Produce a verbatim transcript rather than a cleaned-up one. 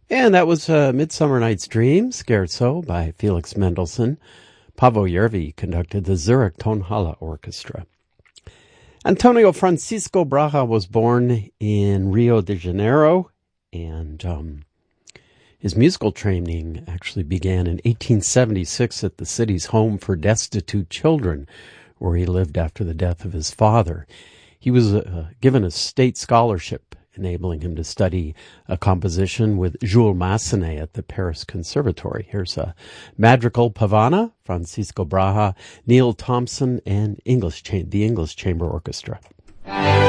And that was uh, Midsummer Night's Dream, Scherzo by Felix Mendelssohn. Paavo Järvi conducted the Zurich Tonhalle Orchestra. Antonio Francisco Braga was born in Rio de Janeiro, and um, his musical training actually began in eighteen seventy-six at the city's home for destitute children, where he lived after the death of his father. He was uh, given a state scholarship, enabling him to study a composition with Jules Massenet at the Paris Conservatory. Here's a Madrigal Pavana, Francisco Braga, Neil Thompson, and English Cha- the English Chamber Orchestra.